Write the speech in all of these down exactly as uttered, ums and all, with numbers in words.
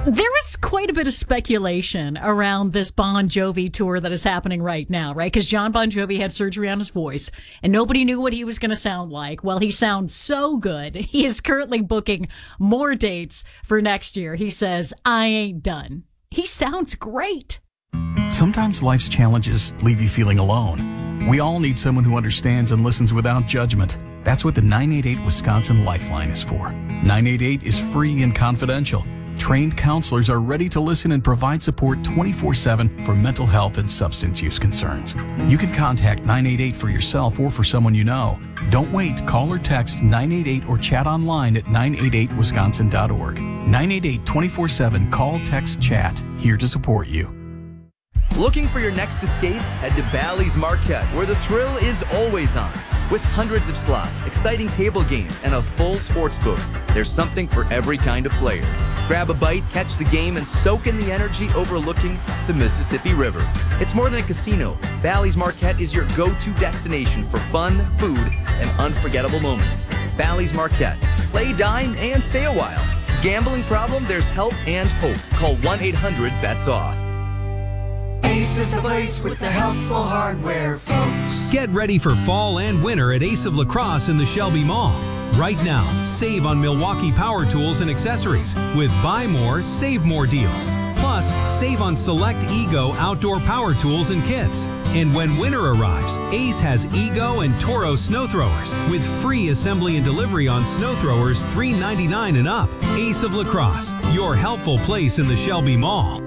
There is quite a bit of speculation around this Bon Jovi tour that is happening right now, right? Because John Bon Jovi had surgery on his voice, and nobody knew what he was going to sound like. Well, he sounds so good. He is currently booking more dates for next year. He says, I ain't done. He sounds great. Sometimes life's challenges leave you feeling alone. We all need someone who understands and listens without judgment. That's what the nine eight eight Wisconsin Lifeline is for. nine eight eight is free and confidential. Trained counselors are ready to listen and provide support twenty-four seven for mental health and substance use concerns. You can contact nine eight eight for yourself or for someone you know. Don't wait. Call or text nine eight eight or chat online at nine eight eight wisconsin dot org. nine eight eight twenty-four seven Call, Text, Chat. Here to support you. Looking for your next escape? Head to Bally's Marquette, where the thrill is always on. With hundreds of slots, exciting table games, and a full sports book, there's something for every kind of player. Grab a bite, catch the game, and soak in the energy overlooking the Mississippi River. It's more than a casino. Bally's Marquette is your go-to destination for fun, food, and unforgettable moments. Bally's Marquette. Play, dine, and stay a while. Gambling problem? There's help and hope. Call one eight hundred bets off. Ace is the place with the helpful hardware, folks. Get ready for fall and winter at Ace of La Crosse in the Shelby Mall. Right now, save on Milwaukee power tools and accessories with buy more, save more deals. Plus, save on select Ego outdoor power tools and kits. And when winter arrives, Ace has Ego and Toro snow throwers with free assembly and delivery on snow throwers three ninety-nine and up. Ace of La Crosse, your helpful place in the Shelby Mall.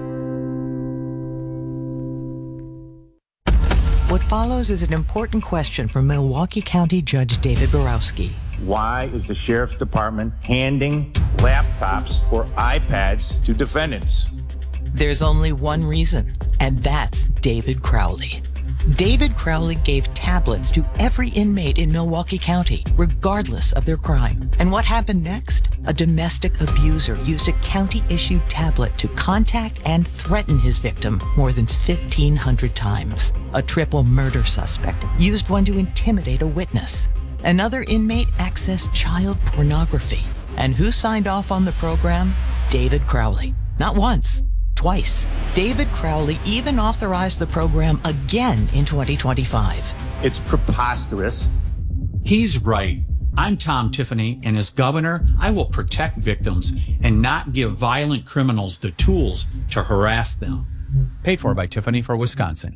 What follows is an important question from Milwaukee County Judge David Borowski. Why is the Sheriff's Department handing laptops or iPads to defendants? There's only one reason, and that's David Crowley. David Crowley gave tablets to every inmate in Milwaukee County, regardless of their crime. And what happened next? A domestic abuser used a county-issued tablet to contact and threaten his victim more than fifteen hundred times. A triple murder suspect used one to intimidate a witness. Another inmate accessed child pornography. And who signed off on the program? David Crowley. Not once, twice. David Crowley even authorized the program again in twenty twenty-five. It's preposterous. He's right. I'm Tom Tiffany, and as governor, I will protect victims and not give violent criminals the tools to harass them. Paid for by Tiffany for Wisconsin.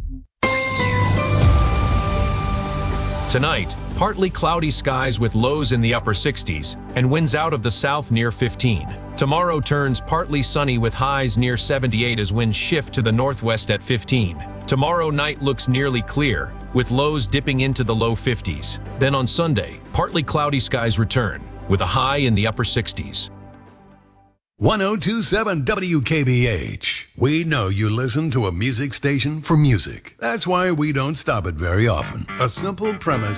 Tonight, partly cloudy skies with lows in the upper sixties and winds out of the south near fifteen. Tomorrow turns partly sunny with highs near seventy-eight as winds shift to the northwest at fifteen. Tomorrow night looks nearly clear, with lows dipping into the low fifties. Then on Sunday, partly cloudy skies return, with a high in the upper sixties. one oh two point seven W K B H. We know you listen to a music station for music. That's why we don't stop it very often. A simple premise